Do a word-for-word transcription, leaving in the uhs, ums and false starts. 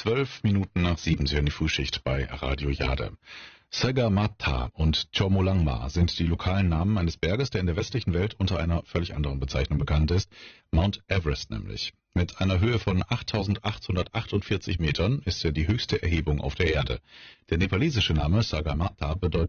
Zwölf Minuten nach sieben, Sie hören die Frühschicht bei Radio Jade. Sagarmatha und Chomolungma sind die lokalen Namen eines Berges, der in der westlichen Welt unter einer völlig anderen Bezeichnung bekannt ist, Mount Everest nämlich. Mit einer Höhe von achttausendachthundertachtundvierzig Metern ist er die höchste Erhebung auf der Erde. Der nepalesische Name Sagarmatha bedeutet